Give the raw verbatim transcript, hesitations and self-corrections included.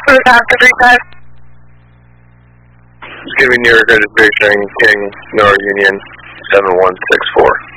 Cruise after three five. Just giving your registration, King, Nor Union, seven one six four.